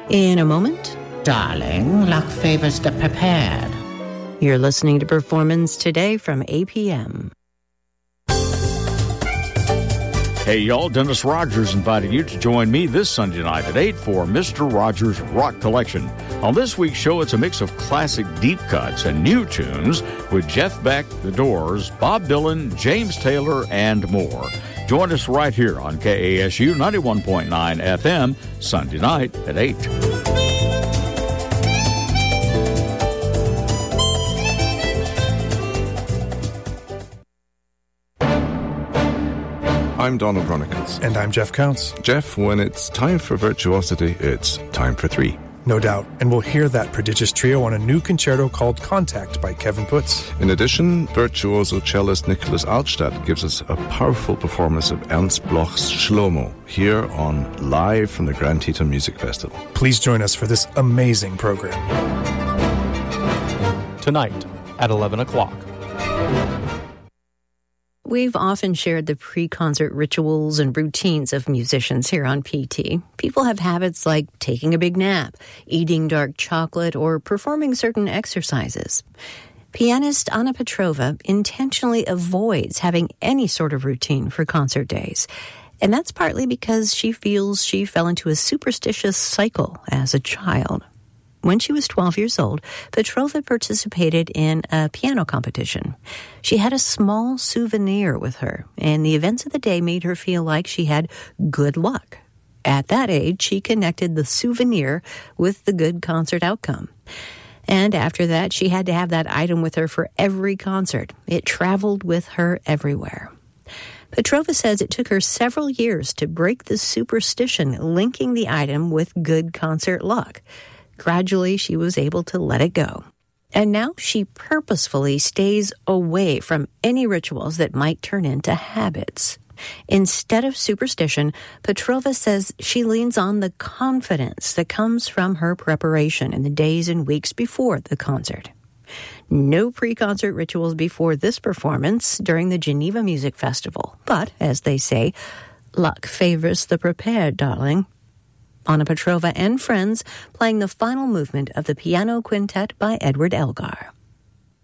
In a moment, Darling, luck favors the prepared. You're listening to Performance Today from APM. Hey, y'all, Dennis Rogers invited you to join me this Sunday night at 8 for Mr. Rogers' Rock Collection. On this week's show, it's a mix of classic deep cuts and new tunes with Jeff Beck, The Doors, Bob Dylan, James Taylor, and more. Join us right here on KASU 91.9 FM, Sunday night at 8. I'm Donald Runnicles. And I'm Jeff Counts. Jeff, when it's time for virtuosity, it's time for three. No doubt. And we'll hear that prodigious trio on a new concerto called Contact by Kevin Putz. In addition, virtuoso cellist Nicholas Altstadt gives us a powerful performance of Ernst Bloch's Shlomo here on Live from the Grand Teton Music Festival. Please join us for this amazing program. Tonight at 11 o'clock. We've often shared the pre-concert rituals and routines of musicians here on PT. People have habits like taking a big nap, eating dark chocolate, or performing certain exercises. Pianist Anna Petrova intentionally avoids having any sort of routine for concert days. And that's partly because she feels she fell into a superstitious cycle as a child. When she was 12 years old, Petrova participated in a piano competition. She had a small souvenir with her, and the events of the day made her feel like she had good luck. At that age, she connected the souvenir with the good concert outcome. And after that, she had to have that item with her for every concert. It traveled with her everywhere. Petrova says it took her several years to break the superstition linking the item with good concert luck. Gradually, she was able to let it go. And now she purposefully stays away from any rituals that might turn into habits. Instead of superstition, Petrova says she leans on the confidence that comes from her preparation in the days and weeks before the concert. No pre-concert rituals before this performance during the Geneva Music Festival. But, as they say, luck favors the prepared, darling. Anna Petrova and friends playing the final movement of the piano quintet by Edward Elgar.